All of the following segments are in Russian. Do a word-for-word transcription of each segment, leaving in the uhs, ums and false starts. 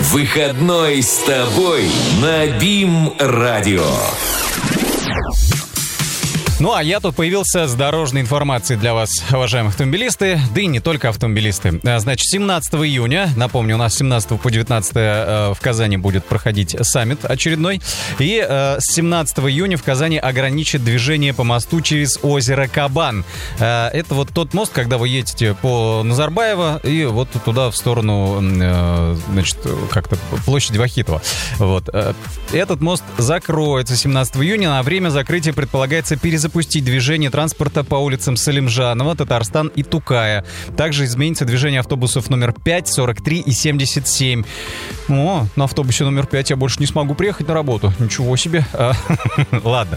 Выходной с тобой на БИМ-радио. Ну, а я тут появился с дорожной информацией для вас, уважаемые автомобилисты, да и не только автомобилисты. Значит, семнадцатого июня, напомню, у нас с семнадцатого по девятнадцатое в Казани будет проходить саммит очередной. И э, с семнадцатого июня в Казани ограничат движение по мосту через озеро Кабан. Э, это вот тот мост, когда вы едете по Назарбаева и вот туда в сторону, э, значит, как-то площади Вахитова. Вот. Этот мост закроется семнадцатого июня. На время закрытия предполагается перезапустить запустить движение транспорта по улицам Салимжанова, Татарстан и Тукая. Также изменится движение автобусов номер пять, сорок три и семьдесят семь. О, на автобусе номер пять я больше не смогу приехать на работу. Ничего себе. Ладно.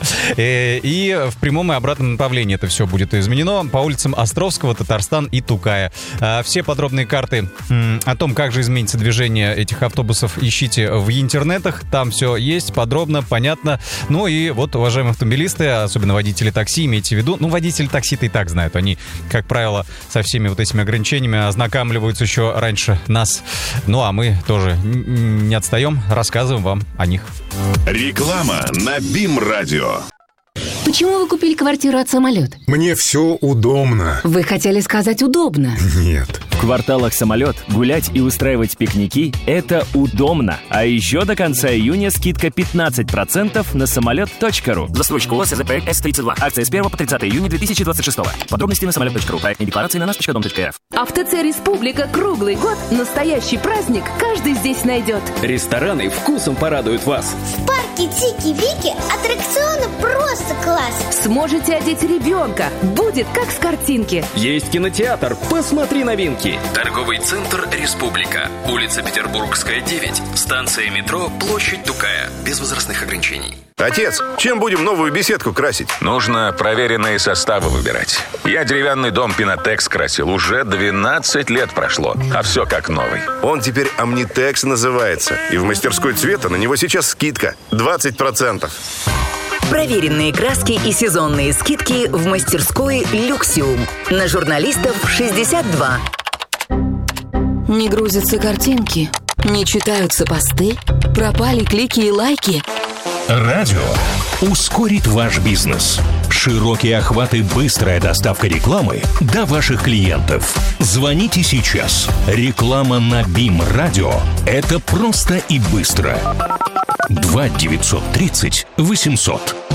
И в прямом и обратном направлении это все будет изменено по улицам Островского, Татарстан и Тукая. Все подробные карты о том, как же изменится движение этих автобусов, ищите в интернетах. Там все есть подробно, понятно. Ну и вот, уважаемые автомобилисты, особенно водители такси, имейте в виду, ну, водители такси-то и так знают, они, как правило, со всеми вот этими ограничениями ознакомливаются еще раньше нас. Ну, а мы тоже не отстаем, рассказываем вам о них. Реклама на БИМ-радио. Почему вы купили квартиру от «Самолет»? Мне все удобно. Вы хотели сказать «удобно». Нет. В кварталах «Самолет» гулять и устраивать пикники – это удобно. А еще до конца июня скидка пятнадцать процентов на самолет точка ру. Застройщик ООО «СЗП С тридцать два». Акция с первого по тридцатое июня две тысячи двадцать шестого. Подробности на самолет точка ру. Проектные декларации на наш точка дом точка рф. А в ТЦ «Республика» круглый год настоящий праздник каждый здесь найдет. Рестораны вкусом порадуют вас. В парке Тики-Вики аттракционы просто класс. Сможете одеть ребенка. Будет как с картинки. Есть кинотеатр. Посмотри новинки. Торговый центр «Республика». Улица Петербургская, девять. Станция метро «Площадь Тукая». Без возрастных ограничений. Отец, чем будем новую беседку красить? Нужно проверенные составы выбирать. Я деревянный дом «Пинотекс» красил. Уже двенадцать лет прошло, а все как новый. Он теперь «Омнитекс» называется. И в мастерской цвета на него сейчас скидка двадцать процентов. Проверенные краски и сезонные скидки в мастерской «Люксиум». На журналистов шестьдесят два. Не грузятся картинки, не читаются посты, пропали клики и лайки. Радио ускорит ваш бизнес. Широкие охваты, быстрая доставка рекламы до ваших клиентов. Звоните сейчас. Реклама на БИМ-радио – это просто и быстро. два девятьсот тридцать восемьсот.